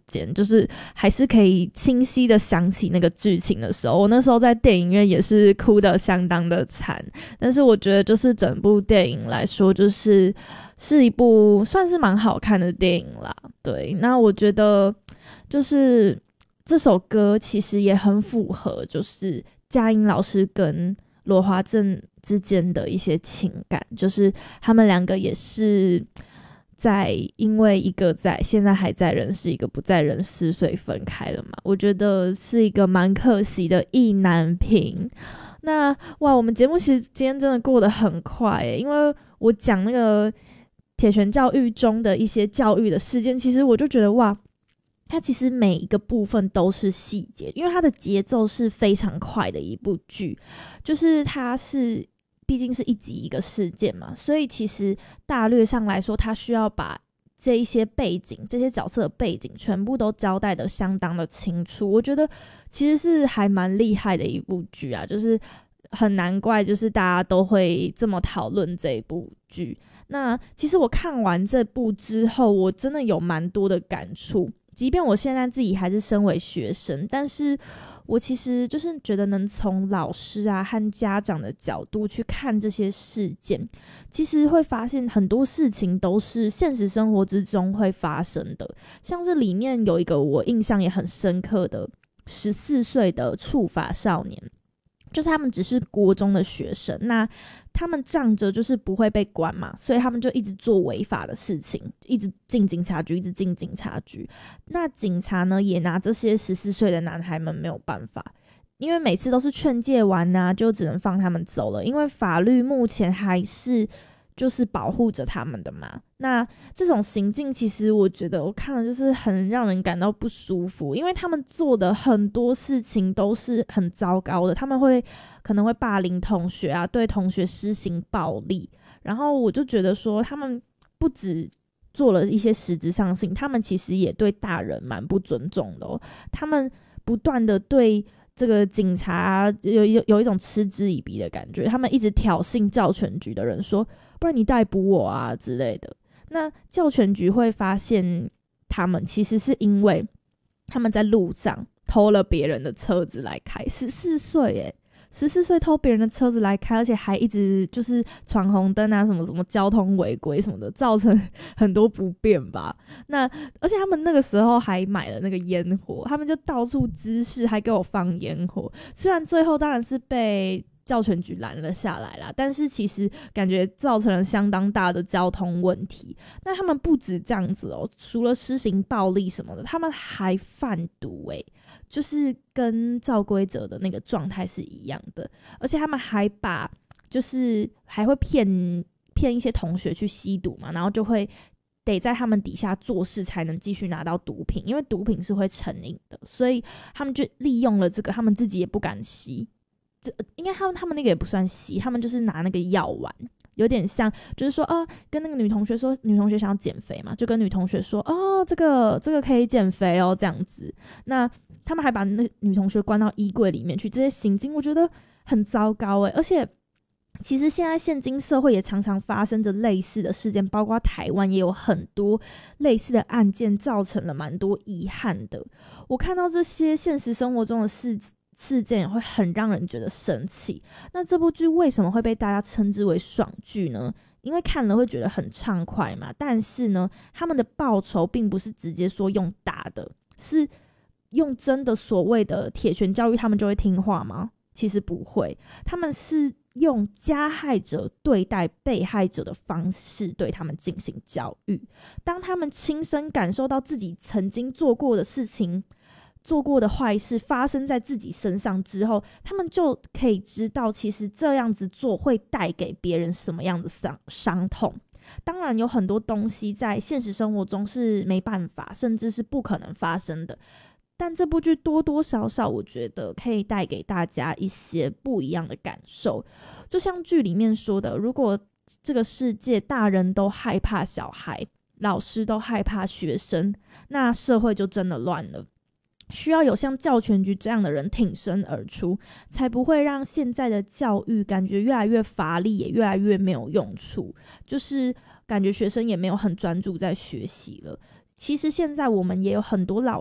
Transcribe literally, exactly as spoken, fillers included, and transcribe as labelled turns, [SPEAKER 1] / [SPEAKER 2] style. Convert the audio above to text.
[SPEAKER 1] 间，就是还是可以清晰的想起那个剧情的时候，我那时候在电影院也是哭得相当的惨。但是我觉得就是整部电影来说，就是是一部算是蛮好看的电影啦。对，那我觉得就是这首歌其实也很符合就是佳音老师跟罗华正之间的一些情感，就是他们两个也是在因为一个在现在还在人世，一个不在人世，所以分开了嘛。我觉得是一个蛮可惜的意难平。那哇，我们节目其实今天真的过得很快耶，因为我讲那个铁拳教育中的一些教育的事件，其实我就觉得哇，它其实每一个部分都是细节，因为它的节奏是非常快的一部剧，就是它是毕竟是一集一个事件嘛，所以其实大略上来说，它需要把这一些背景，这些角色的背景全部都交代的相当的清楚。我觉得其实是还蛮厉害的一部剧啊，就是很难怪就是大家都会这么讨论这一部剧。那其实我看完这部之后，我真的有蛮多的感触，即便我现在自己还是身为学生，但是我其实就是觉得能从老师啊和家长的角度去看这些事件，其实会发现很多事情都是现实生活之中会发生的。像是里面有一个我印象也很深刻的十四岁的触法少年，就是他们只是国中的学生，那他们仗着就是不会被关嘛，所以他们就一直做违法的事情，一直进警察局，一直进警察局。那警察呢也拿这些十四岁的男孩们没有办法，因为每次都是劝诫完啊，就只能放他们走了，因为法律目前还是就是保护着他们的嘛。那这种行径其实我觉得我看了就是很让人感到不舒服，因为他们做的很多事情都是很糟糕的，他们会可能会霸凌同学啊，对同学施行暴力，然后我就觉得说他们不止做了一些实质上的事情，他们其实也对大人蛮不尊重的哦。他们不断的对这个警察、啊、有, 有, 有一种嗤之以鼻的感觉，他们一直挑衅教权局的人说不然你逮捕我啊之类的。那教权局会发现他们其实是因为他们在路上偷了别人的车子来开，十四岁耶，十四岁偷别人的车子来开，而且还一直就是闯红灯啊，什么什么交通违规什么的，造成很多不便吧。那而且他们那个时候还买了那个烟火，他们就到处滋事，还给我放烟火。虽然最后当然是被教权局拦了下来啦，但是其实感觉造成了相当大的交通问题。那他们不止这样子哦，除了施行暴力什么的，他们还贩毒欸，就是跟赵规则的那个状态是一样的。而且他们还把就是还会骗骗一些同学去吸毒嘛，然后就会得在他们底下做事才能继续拿到毒品，因为毒品是会成瘾的，所以他们就利用了这个，他们自己也不敢吸。这应该他们他们那个也不算吸，他们就是拿那个药丸，有点像就是说啊，跟那个女同学说，女同学想要减肥嘛，就跟女同学说哦，这个这个可以减肥哦，这样子。那他们还把那女同学关到衣柜里面去，这些行径我觉得很糟糕诶。而且其实现在现今社会也常常发生着类似的事件，包括台湾也有很多类似的案件，造成了蛮多遗憾的。我看到这些现实生活中的事事件也会很让人觉得生气。那这部剧为什么会被大家称之为爽剧呢？因为看了会觉得很畅快嘛，但是呢，他们的报酬并不是直接说用打的，是用真的所谓的铁拳教育，他们就会听话吗？其实不会，他们是用加害者对待被害者的方式对他们进行教育。当他们亲身感受到自己曾经做过的事情，做过的坏事发生在自己身上之后，他们就可以知道其实这样子做会带给别人什么样的伤伤痛。当然有很多东西在现实生活中是没办法甚至是不可能发生的，但这部剧多多少少我觉得可以带给大家一些不一样的感受。就像剧里面说的，如果这个世界大人都害怕小孩，老师都害怕学生，那社会就真的乱了。需要有像教权局这样的人挺身而出，才不会让现在的教育感觉越来越乏力，也越来越没有用处，就是感觉学生也没有很专注在学习了。其实现在我们也有很多老